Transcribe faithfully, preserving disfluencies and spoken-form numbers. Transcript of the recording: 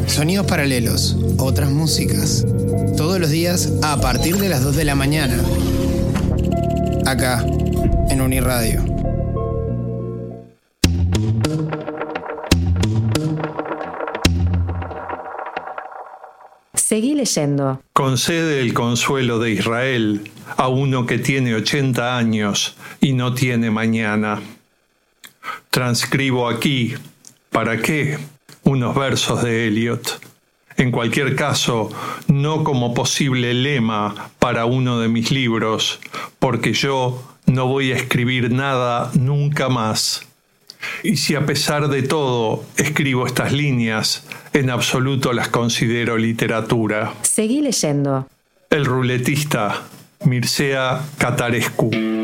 Sonidos paralelos, otras músicas. Todos los días a partir de las dos de la mañana. Acá, en Uniradio. Seguí leyendo. Concede el consuelo de Israel a uno que tiene ochenta años y no tiene mañana. Transcribo aquí, ¿para qué?, unos versos de Eliot. En cualquier caso, no como posible lema para uno de mis libros, porque yo no voy a escribir nada nunca más. Y si a pesar de todo escribo estas líneas, en absoluto las considero literatura. Seguí leyendo. El ruletista, Mircea Catarescu.